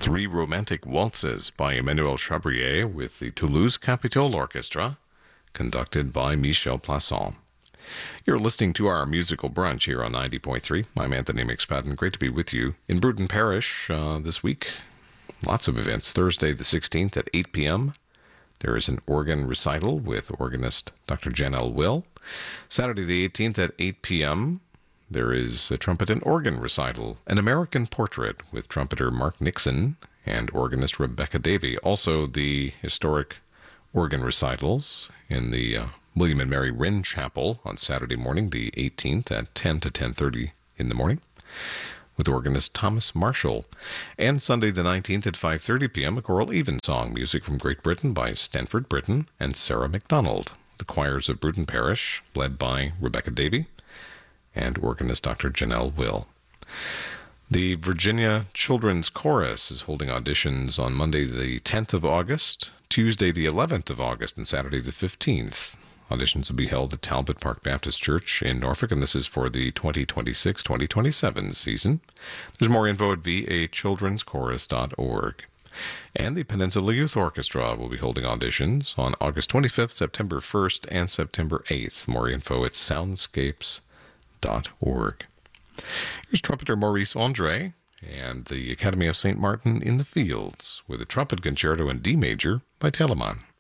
Three Romantic Waltzes by Emmanuel Chabrier with the Toulouse Capitol Orchestra, conducted by Michel Plasson. You're listening to our musical brunch here on 90.3. I'm Anthony McSpadden. Great to be with you in Bruton Parish this week. Lots of events. Thursday the 16th at 8 p.m. There is an organ recital with organist Dr. Janelle Will. Saturday the 18th at 8 p.m. there is a trumpet and organ recital, An American Portrait with trumpeter Mark Nixon and organist Rebecca Davey. Also the historic organ recitals in the William and Mary Wren Chapel on Saturday morning, the 18th at 10 to 10:30 in the morning, with organist Thomas Marshall. And Sunday the 19th at 5:30 p.m., a choral evensong, music from Great Britain by Stanford Britton and Sarah MacDonald. The choirs of Bruton Parish, led by Rebecca Davey and organist Dr. Janelle Will. The Virginia Children's Chorus is holding auditions on Monday the 10th of August, Tuesday the 11th of August, and Saturday the 15th. Auditions will be held at Talbot Park Baptist Church in Norfolk, and this is for the 2026-2027 season. There's more info at vachildrenschorus.org. And the Peninsula Youth Orchestra will be holding auditions on August 25th, September 1st, and September 8th. More info at soundscapes.org. Here's trumpeter Maurice Andre and the Academy of St. Martin in the Fields with a trumpet concerto in D major by Telemann.